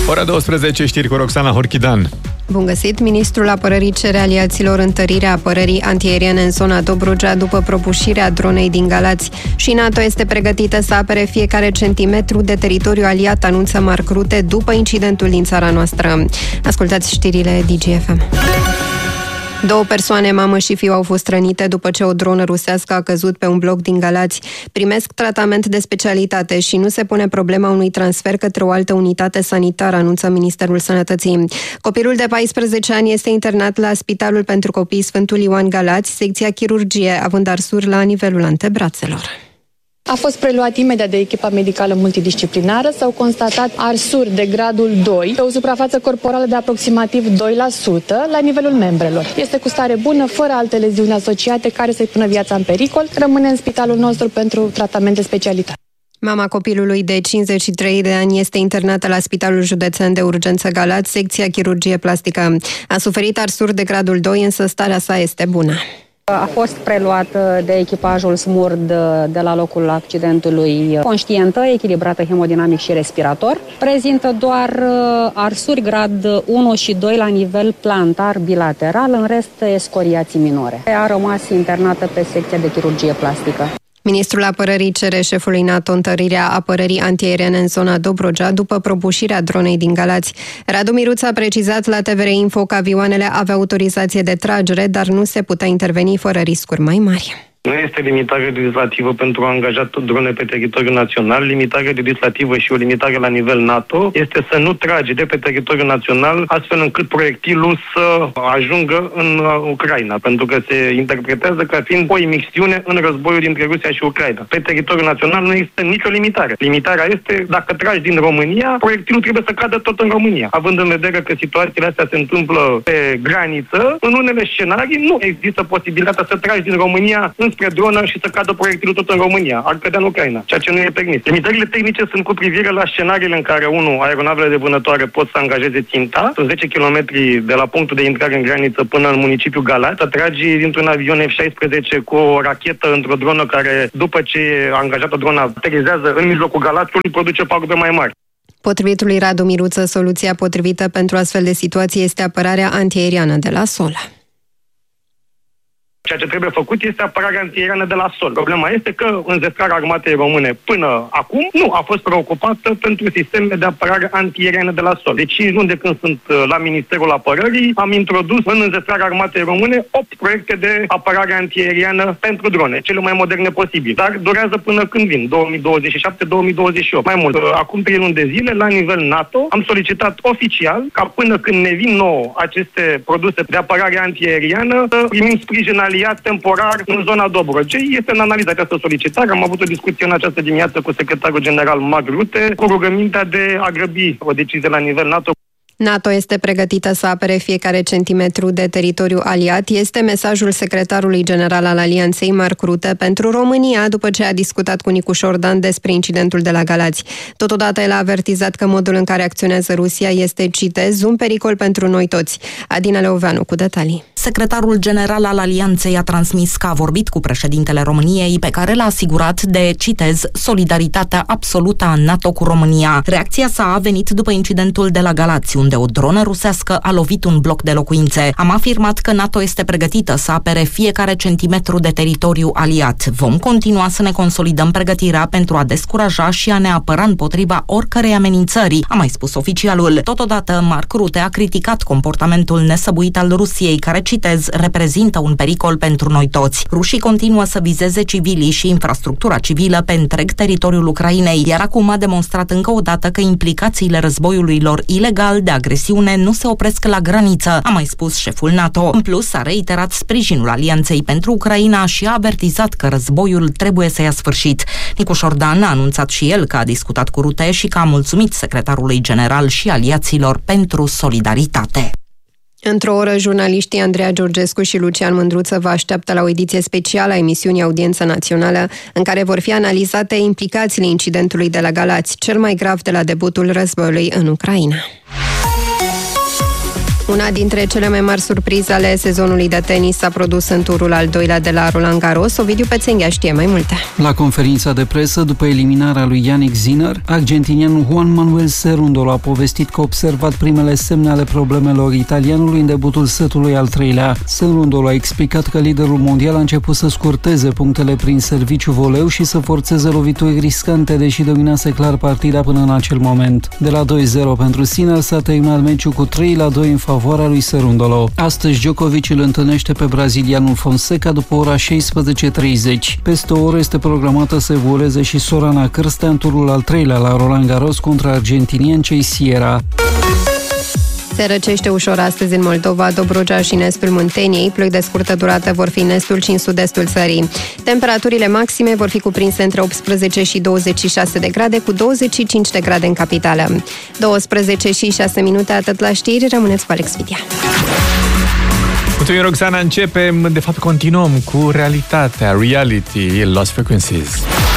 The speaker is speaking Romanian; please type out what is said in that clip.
Ora 12, știri cu Roxana Horchidan. Bun găsit! Ministrul Apărării cere aliaților întărirea apărării antiaeriene în zona Dobrogea după prăbușirea dronei din Galați. Și NATO este pregătită să apere fiecare centimetru de teritoriu aliat, anunță Marc Rutte după incidentul din țara noastră. Ascultați știrile DGFM. 2 persoane, mamă și fiu, au fost rănite după ce o dronă rusească a căzut pe un bloc din Galați. Primesc tratament de specialitate și nu se pune problema unui transfer către o altă unitate sanitară, anunță Ministerul Sănătății. Copilul de 14 ani este internat la Spitalul pentru Copii Sfântul Ioan Galați, secția chirurgie, având arsuri la nivelul antebrațelor. A fost preluat imediat de echipa medicală multidisciplinară, s-au constatat arsuri de gradul 2, pe o suprafață corporală de aproximativ 2% la nivelul membrelor. Este cu stare bună, fără alte leziuni asociate care să-i pună viața în pericol, rămâne în spitalul nostru pentru tratament de specialitate. Mama copilului de 53 de ani este internată la Spitalul Județean de Urgență Galați, secția chirurgie plastică. A suferit arsuri de gradul 2, însă starea sa este bună. A fost preluată de echipajul SMURD de la locul accidentului, conștientă, echilibrată hemodinamic și respirator. Prezintă doar arsuri grad 1 și 2 la nivel plantar bilateral, în rest escoriații minore. A rămas internată pe secția de chirurgie plastică. Ministrul Apărării cere șefului NATO întărirea apărării antiaeriene în zona Dobrogea după prăbușirea dronei din Galați. Radu Miruț a precizat la TVR Info că avioanele aveau autorizație de tragere, dar nu se putea interveni fără riscuri mai mari. Nu este limitare legislativă pentru a angaja drone pe teritoriul național. Limitare legislativă și o limitare la nivel NATO este să nu tragi de pe teritoriul național astfel încât proiectilul să ajungă în Ucraina, pentru că se interpretează ca fiind o imixiune în războiul dintre Rusia și Ucraina. Pe teritoriul național nu există nicio limitare. Limitarea este dacă tragi din România, proiectilul trebuie să cadă tot în România. Având în vedere că situațiile astea se întâmplă pe graniță, în unele scenarii nu există posibilitatea să tragi din România spre dronă și să cadă proiectilul tot în România. Ar cădea în Ucraina, ceea ce nu e permis. Limitările tehnice sunt cu privire la scenariile în care, aeronavele de vânătoare pot să angajeze ținta, sunt 10 km de la punctul de intrare în graniță până în municipiul Galați, să tragi dintr-un avion F-16 cu o rachetă într-o dronă care, după ce e angajată drona, aterizează în mijlocul Galațiului, produce pagube mai mari. Potrivit lui Radu Miruță, soluția potrivită pentru astfel de situații este apărarea antiaeriană de la sol. Ceea ce trebuie făcut este apărarea antiaeriană de la sol. Problema este că înzestrarea armatei române până acum nu a fost preocupată pentru sisteme de apărare antiaeriană de la sol. De 5 luni de când sunt la Ministerul Apărării, am introdus în înzestrarea armatei române 8 proiecte de apărare antiaeriană pentru drone, cele mai moderne posibil. Dar durează până când vin, 2027-2028. Mai mult, acum 3 luni de zile, la nivel NATO, am solicitat oficial ca până când ne vin nouă aceste produse de apărare antiaeriană să primim sprijin aliat temporar în zona Dobrogei. Este în analiză această solicitare. Am avut o discuție în această dimineață cu secretarul general Marc Rutte cu rugămintea de a grăbi o decizie la nivel NATO. NATO este pregătită să apere fiecare centimetru de teritoriu aliat, este mesajul secretarului general al Alianței, Marc Rutte, pentru România, după ce a discutat cu Nicu Șordan despre incidentul de la Galați. Totodată el a avertizat că modul în care acționează Rusia este, citez, un pericol pentru noi toți. Adina Leoveanu cu detalii. Secretarul general al Alianței a transmis că a vorbit cu președintele României, pe care l-a asigurat de, citez, solidaritatea absolută a NATO cu România. Reacția sa a venit după incidentul de la Galați, unde o dronă rusească a lovit un bloc de locuințe. Am afirmat că NATO este pregătită să apere fiecare centimetru de teritoriu aliat. Vom continua să ne consolidăm pregătirea pentru a descuraja și a ne apăra împotriva oricărei amenințări, a mai spus oficialul. Totodată, Marc Rutte a criticat comportamentul nesăbuit al Rusiei, care, citez, reprezintă un pericol pentru noi toți. Rușii continuă să vizeze civilii și infrastructura civilă pe întreg teritoriul Ucrainei, iar acum a demonstrat încă o dată că implicațiile războiului lor ilegal de agresiune nu se opresc la graniță, a mai spus șeful NATO. În plus, a reiterat sprijinul Alianței pentru Ucraina și a avertizat că războiul trebuie să ia sfârșit. Nicu Șordan a anunțat și el că a discutat cu Rutte și că a mulțumit secretarului general și aliaților pentru solidaritate. Într-o oră, jurnaliștii Andreea Georgescu și Lucian Mândruță vă așteaptă la o ediție specială a emisiunii Audiență Națională, în care vor fi analizate implicațiile incidentului de la Galați, cel mai grav de la debutul războiului în Ucraina. Una dintre cele mai mari surprize ale sezonului de tenis s-a produs în turul al doilea de la Roland Garros. Ovidiu Pețenghea știe mai multe. La conferința de presă, după eliminarea lui Jannik Sinner, argentinianul Juan Manuel Cerundolo a povestit că a observat primele semne ale problemelor italianului în debutul setului al treilea. Cerundolo a explicat că liderul mondial a început să scurteze punctele prin serviciu voleu și să forțeze lovituri riscante, deși dominase clar partida până în acel moment. De la 2-0 pentru Sinner s-a terminat meciul cu 3-2 în favoarea lui Cerundolo. Astăzi Djokovic îl întâlnește pe brazilianul Fonseca după ora 16:30. Peste o oră este programată să evolueze și Sorana Cârstea în turul al treilea la Roland Garros contra argentiniancei Sierra. Se răcește ușor astăzi în Moldova, Dobrogea și în estul Munteniei. Ploi de scurtă durată vor fi în estul și în sud-estul țării. Temperaturile maxime vor fi cuprinse între 18 și 26 de grade, cu 25 de grade în capitală. 12 și 6 minute, atât la știri. Rămâneți cu Alex Vidia. Mulțumim, Roxana. Începem, de fapt continuăm cu realitatea, Reality, Lost Frequencies.